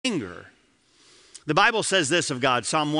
anger. The Bible says this of God, Psalm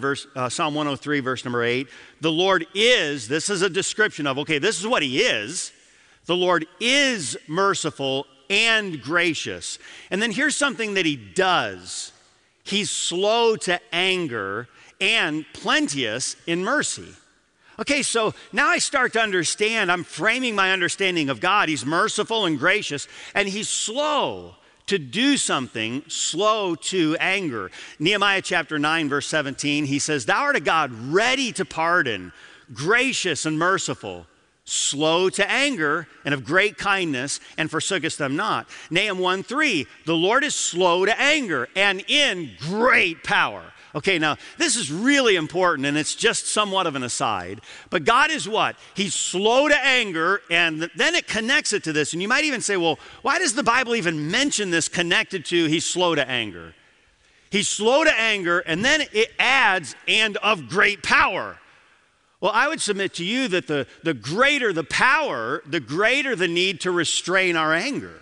103, verse number 8. The Lord is, this is a description of, okay, this is what he is. The Lord is merciful and gracious. And then here's something that he does. He's slow to anger and plenteous in mercy. Okay, so now I start to understand, I'm framing my understanding of God. He's merciful and gracious, and he's slow to do something, slow to anger. Nehemiah chapter 9, verse 17, he says, "Thou art a God ready to pardon, gracious and merciful, slow to anger, and of great kindness, and forsookest them not." Nahum 1:3, "The Lord is slow to anger and in great power." Okay, now this is really important, and it's just somewhat of an aside. But God is what? He's slow to anger, and then it connects it to this. And you might even say, well, why does the Bible even mention this connected to he's slow to anger? He's slow to anger, and then it adds, and of great power. Well, I would submit to you that the greater the power, the greater the need to restrain our anger.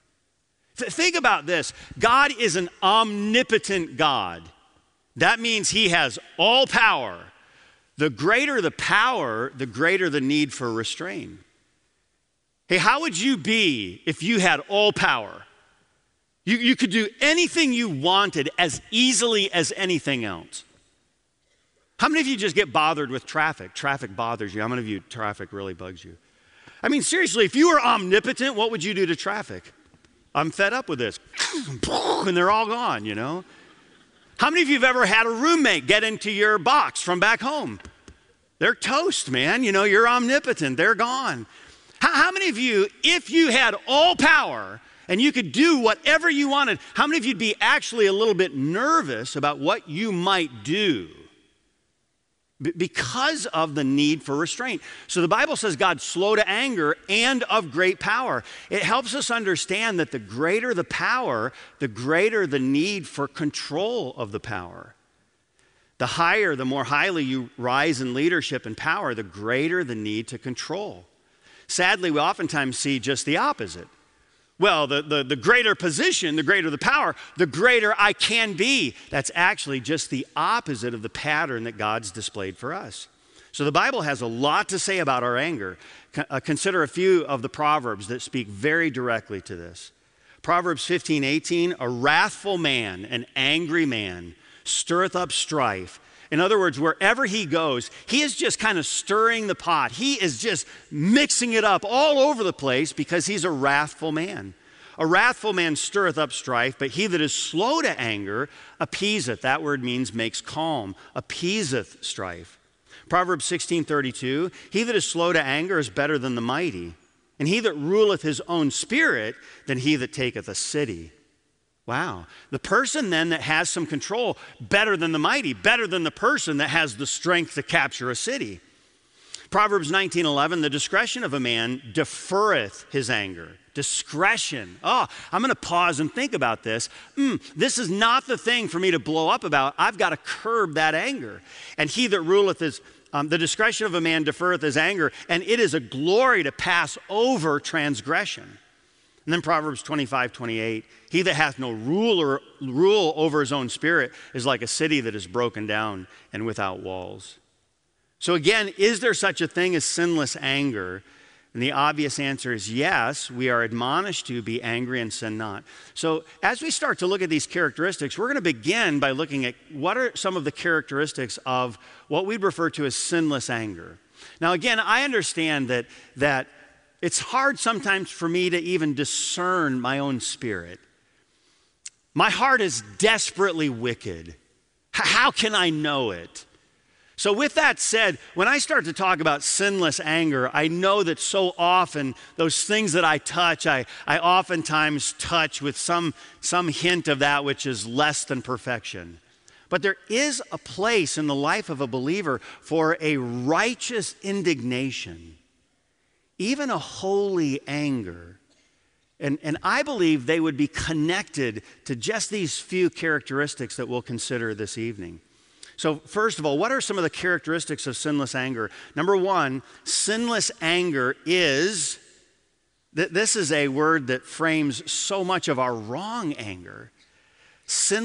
Think about this. God is an omnipotent God. That means he has all power. The greater the power, the greater the need for restraint. Hey, how would you be if you had all power? You could do anything you wanted as easily as anything else. How many of you just get bothered with traffic? Traffic bothers you. How many of you traffic really bugs you? I mean, seriously, if you were omnipotent, what would you do to traffic? I'm fed up with this. And they're all gone, you know? How many of you have ever had a roommate get into your box from back home? They're toast, man. You know, you're omnipotent. They're gone. How many of you, if you had all power and you could do whatever you wanted, how many of you would be actually a little bit nervous about what you might do? Because of the need for restraint. So the Bible says God's slow to anger and of great power. It helps us understand that the greater the power, the greater the need for control of the power. The higher, the more highly you rise in leadership and power, the greater the need to control. Sadly, we oftentimes see just the opposite. Well, the greater position, the greater the power, the greater I can be. That's actually just the opposite of the pattern that God's displayed for us. So the Bible has a lot to say about our anger. Consider a few of the Proverbs that speak very directly to this. Proverbs 15:18, "A wrathful man, an angry man, stirreth up strife." In other words, wherever he goes, he is just kind of stirring the pot. He is just mixing it up all over the place because he's a wrathful man. A wrathful man stirreth up strife, but he that is slow to anger appeaseth. That word means makes calm, appeaseth strife. Proverbs 16:32, "He that is slow to anger is better than the mighty, and he that ruleth his own spirit than he that taketh a city." Wow. The person then that has some control, better than the mighty, better than the person that has the strength to capture a city. Proverbs 19:11, "The discretion of a man deferreth his anger." Discretion. Oh, I'm going to pause and think about this. This is not the thing for me to blow up about. I've got to curb that anger. "And he that ruleth his, the discretion of a man deferreth his anger, and it is a glory to pass over transgression." And then Proverbs 25:28, "He that hath no rule over his own spirit is like a city that is broken down and without walls." So again, is there such a thing as sinless anger? And the obvious answer is yes, we are admonished to be angry and sin not. So as we start to look at these characteristics, we're going to begin by looking at what are some of the characteristics of what we'd refer to as sinless anger. Now again, I understand that it's hard sometimes for me to even discern my own spirit. My heart is desperately wicked. How can I know it? So with that said, when I start to talk about sinless anger, I know that so often those things that I touch, I oftentimes touch with some hint of that which is less than perfection. But there is a place in the life of a believer for a righteous indignation, even a holy anger. And I believe they would be connected to just these few characteristics that we'll consider this evening. So first of all, what are some of the characteristics of sinless anger? Number one, sinless anger is, this is a word that frames so much of our wrong anger. Sin